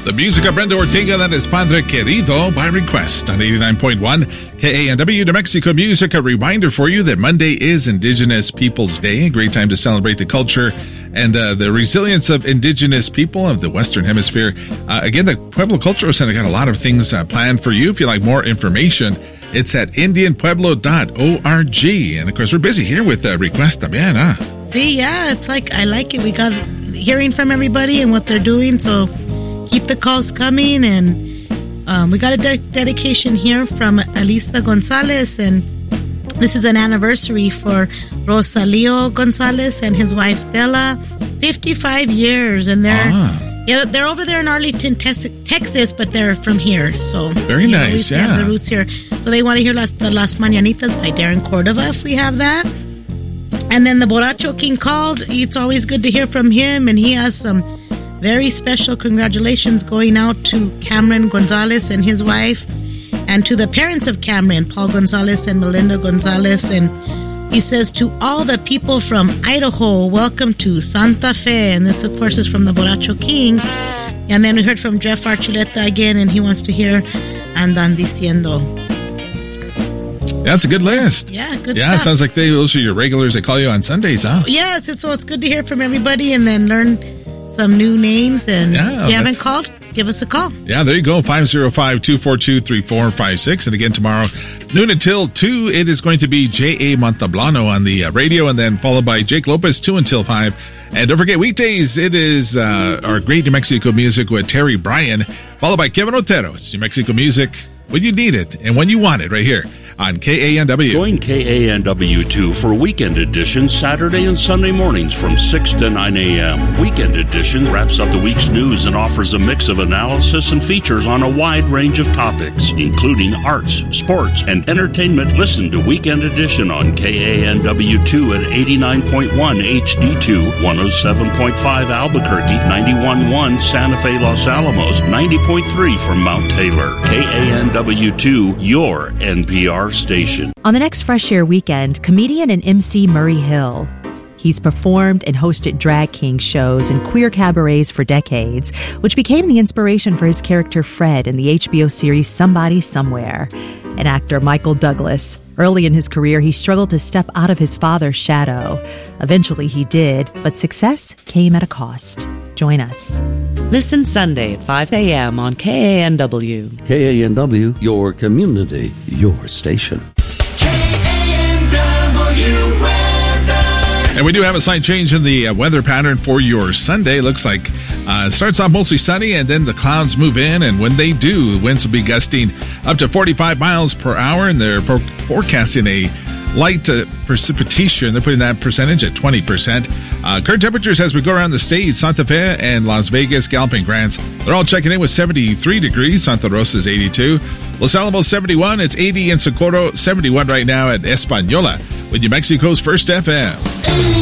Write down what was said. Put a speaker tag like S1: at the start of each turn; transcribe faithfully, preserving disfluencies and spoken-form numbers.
S1: The music of Brenda Ortega, that is Padre Querido by request on eighty-nine point one K A N W New Mexico Music. A reminder for you that Monday is Indigenous Peoples Day, a great time to celebrate the culture and uh, the resilience of Indigenous people of the Western Hemisphere. Uh, again, the Pueblo Cultural Center got a lot of things uh, planned for you. If you'd like more information, it's at indian pueblo dot org. And of course, we're busy here with uh, request también, huh?
S2: See, yeah, it's like, I like it. We got hearing from everybody and what they're doing, so keep the calls coming. And um, we got a de- dedication here from Elisa Gonzalez, and this is an anniversary for Rosalio Gonzalez and his wife Della, fifty-five years, and they're ah. yeah they're over there in Arlington, Texas, but they're from here. So
S1: very nice, yeah.
S2: Have the roots here, so they want to hear Las, the Las Mañanitas by Darren Cordova if we have that. And then the Borracho King called. It's always good to hear from him, and he has some very special congratulations going out to Cameron Gonzalez and his wife, and to the parents of Cameron, Paul Gonzalez and Melinda Gonzalez. And he says, to all the people from Idaho, welcome to Santa Fe. And this, of course, is from the Borracho King. And then we heard from Jeff Archuleta again, and he wants to hear Andan Diciendo.
S1: That's a good list.
S2: Yeah, good
S1: yeah,
S2: stuff.
S1: Yeah, sounds like they, those are your regulars that call you on Sundays, huh?
S2: Yes, it's, so it's good to hear from everybody and then learn some new names. And
S1: yeah,
S2: if you haven't called, give us a call.
S1: Yeah, there you go, five oh five, two four two, three four five six. And again, tomorrow, noon until two, it is going to be J A. Montablano on the uh, radio, and then followed by Jake Lopez, two until five. And don't forget, weekdays, it is uh, our great New Mexico music with Terry Bryan, followed by Kevin Otero. It's New Mexico music when you need it and when you want it, right here on K A N W.
S3: Join K A N W two for Weekend Edition Saturday and Sunday mornings from six to nine a.m. Weekend Edition wraps up the week's news and offers a mix of analysis and features on a wide range of topics, including arts, sports, and entertainment. Listen to Weekend Edition on K A N W two at eighty-nine point one H D two, one oh seven point five Albuquerque, ninety-one point one Santa Fe Los Alamos, ninety point three from Mount Taylor. K A N W two, your N P R station.
S4: On the next Fresh Air weekend, comedian and M C Murray Hill. He's performed and hosted drag king shows and queer cabarets for decades, which became the inspiration for his character Fred in the H B O series Somebody Somewhere. And actor Michael Douglas. Early in his career, he struggled to step out of his father's shadow. Eventually he did, but success came at a cost. Join us.
S5: Listen Sunday at five a.m. on K A N W.
S6: K A N W, your community, your station.
S7: K A N W weather.
S1: And we do have a slight change in the uh, weather pattern for your Sunday. Looks like uh, it starts off mostly sunny, and then the clouds move in. And when they do, winds will be gusting up to forty-five miles per hour. And they're for- forecasting a light uh, precipitation. They're putting that percentage at twenty percent. Uh, current temperatures as we go around the state, Santa Fe and Las Vegas, Gallup and Grants, they're all checking in with seventy-three degrees. Santa Rosa is eighty-two. Los Alamos, seventy-one. It's eighty in Socorro, seventy-one right now at Española with New Mexico's First F M.